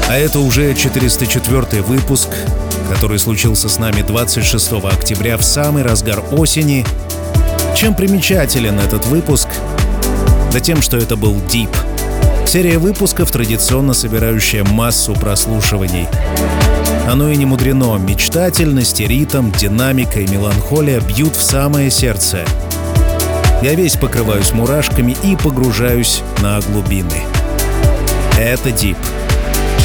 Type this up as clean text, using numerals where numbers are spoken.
А это уже 404-й выпуск, который случился с нами 26 октября в самый разгар осени. Чем примечателен этот выпуск? Да тем, что это был Deep. Серия выпусков, традиционно собирающая массу прослушиваний. Оно и не мудрено. Мечтательность, ритм, динамика и меланхолия бьют в самое сердце. Я весь покрываюсь мурашками и погружаюсь на глубины. Это Deep.